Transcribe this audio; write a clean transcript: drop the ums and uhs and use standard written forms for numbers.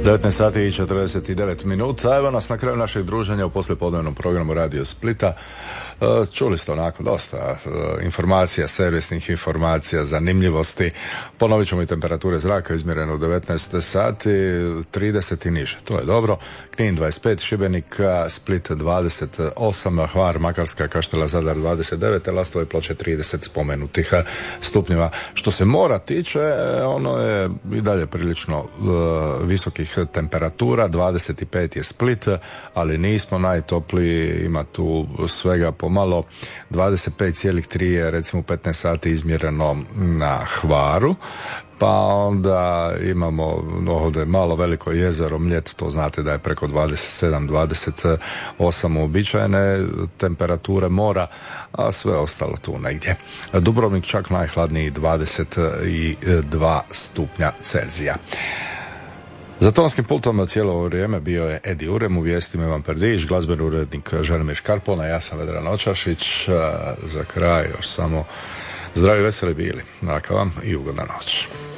19 sati i 49 minuta. Evo nas na kraju našeg druženja u poslijepodnevnom programu Radio Splita. Čuli ste onako dosta informacija, servisnih informacija, zanimljivosti. Ponovit ćemo i temperature zraka izmjerene u 19 sati, 30 i niže. To je dobro. Knin 25, Šibenik, Split 28, Hvar, Makarska, Kaštela, Zadar 29, Lastove Ploče 30 spomenutih stupnjeva. Što se mora tiče, ono je i dalje prilično visokih temperatura, 25 je Split, ali nismo najtopliji, ima tu svega pomalo. 25,3 je recimo 15 sati izmjereno na Hvaru, pa onda imamo ovdje malo veliko jezero Mljet, to znate da je preko 27-28 uobičajene temperature mora, a sve ostalo tu negdje. Dubrovnik čak najhladniji, 22 stupnja Celzija. Za tonskim pultom cijelo ovo vrijeme bio je Edi Urem, u vijestima Ivan Perdić, glazbeni urednik Želimir Škarpona, ja sam Vedran Očašić. Za kraj još samo zdravi, veseli bili. Naka vam i ugodna noć.